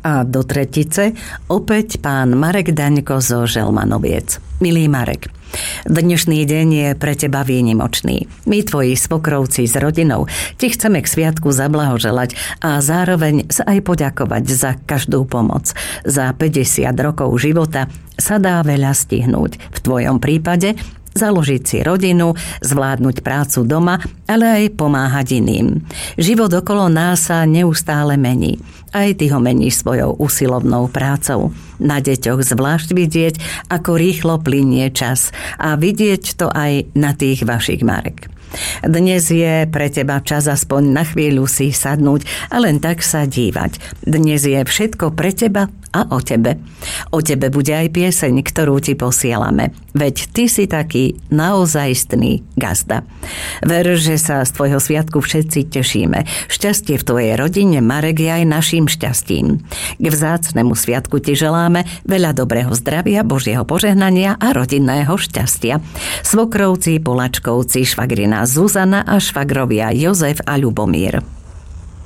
A do tretice opäť pán Marek Daňko zo Želmanoviec. Milý Marek, dnešný deň je pre teba výnimočný. My, tvoji svokrovci s rodinou, ti chceme k sviatku zablahoželať a zároveň sa aj poďakovať za každú pomoc. Za 50 rokov života sa dá veľa stihnúť. V tvojom prípade založiť si rodinu, zvládnuť prácu doma, ale aj pomáhať iným. Život okolo nás sa neustále mení. Aj ty ho meníš svojou usilovnou prácou. Na deťoch zvlášť vidieť, ako rýchlo plynie čas a vidieť to aj na tých vašich, Marek. Dnes je pre teba čas aspoň na chvíľu si sadnúť a len tak sa dívať. Dnes je všetko pre teba a o tebe. O tebe bude aj pieseň, ktorú ti posielame. Veď ty si taký naozajstný gazda. Ver, že sa z tvojho sviatku všetci tešíme. Šťastie v tvojej rodine, Marek, je aj naším šťastím. K vzácnemu sviatku ti želáme veľa dobrého zdravia, Božieho požehnania a rodinného šťastia. Svokrovci, Polačkovci, švagrina Zuzana a švagrovia Jozef a Ľubomír.